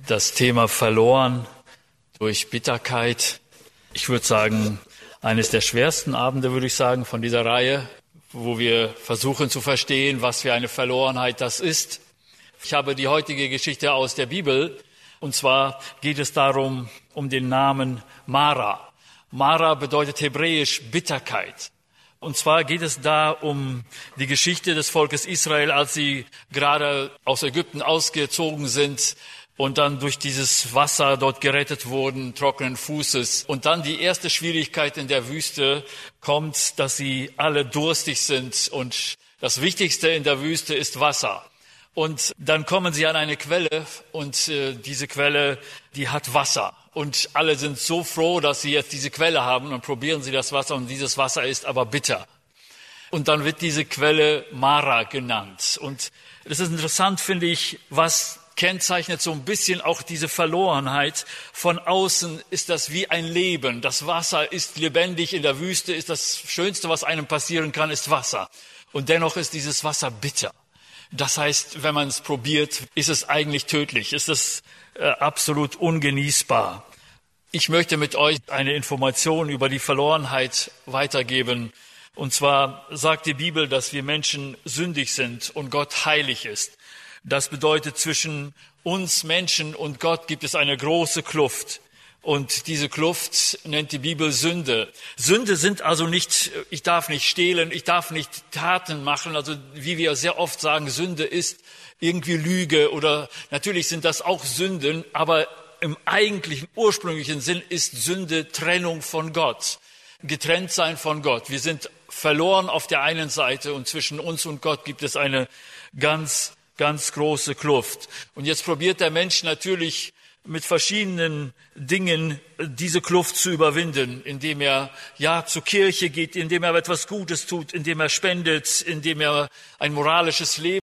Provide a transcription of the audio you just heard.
Das Thema verloren durch Bitterkeit. Ich würde sagen, eines der schwersten Abende, würde ich sagen, von dieser Reihe, wo wir versuchen zu verstehen, was für eine Verlorenheit das ist. Ich habe die heutige Geschichte aus der Bibel, und zwar geht es darum, um den Namen Mara. Mara bedeutet hebräisch Bitterkeit. Und zwar geht es da um die Geschichte des Volkes Israel, als sie gerade aus Ägypten ausgezogen sind und dann durch dieses Wasser dort gerettet wurden, trockenen Fußes. Und dann die erste Schwierigkeit in der Wüste kommt, dass sie alle durstig sind. Und das Wichtigste in der Wüste ist Wasser. Und dann kommen sie an eine Quelle und diese Quelle, die hat Wasser. Und alle sind so froh, dass sie jetzt diese Quelle haben und probieren sie das Wasser und dieses Wasser ist aber bitter. Und dann wird diese Quelle Mara genannt. Und es ist interessant, finde ich, was kennzeichnet so ein bisschen auch diese Verlorenheit. Von außen ist das wie ein Leben. Das Wasser ist lebendig, in der Wüste ist das Schönste, was einem passieren kann, ist Wasser. Und dennoch ist dieses Wasser bitter. Das heißt, wenn man es probiert, ist es eigentlich tödlich, ist es absolut ungenießbar. Ich möchte mit euch eine Information über die Verlorenheit weitergeben. Und zwar sagt die Bibel, dass wir Menschen sündig sind und Gott heilig ist. Das bedeutet, zwischen uns Menschen und Gott gibt es eine große Kluft. Und diese Kluft nennt die Bibel Sünde. Sünde sind also nicht, ich darf nicht stehlen, ich darf nicht Taten machen. Also wie wir sehr oft sagen, Sünde ist irgendwie Lüge oder natürlich sind das auch Sünden, aber im eigentlichen, ursprünglichen Sinn ist Sünde Trennung von Gott, getrennt sein von Gott. Wir sind verloren auf der einen Seite und zwischen uns und Gott gibt es eine ganz große Kluft. Und jetzt probiert der Mensch natürlich mit verschiedenen Dingen diese Kluft zu überwinden, indem er zur Kirche geht, indem er etwas Gutes tut, indem er spendet, indem er ein moralisches Leben